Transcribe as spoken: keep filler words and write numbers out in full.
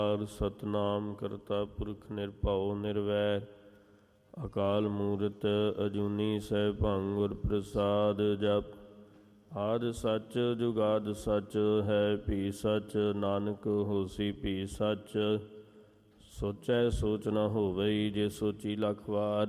ਸਤਨਾਮ ਕਰਤਾ ਪੁਰਖ ਨਿਰਭਉ ਨਿਰਵੈਰ ਅਕਾਲ ਮੂਰਤ ਅਜੂਨੀ ਸੈਭੰ ਗੁਰ ਪ੍ਰਸਾਦ ਜਪ। ਆਦਿ ਸੱਚ ਜੁਗਾਦ ਸੱਚ ਹੈ ਭੀ ਸੱਚ, ਨਾਨਕ ਹੋਸੀ ਭੀ ਸੱਚ। ਸੋਚੈ ਸੋਚ ਨ ਹੋਵਈ, ਜੇ ਸੋਚੀ ਲੱਖ ਵਾਰ।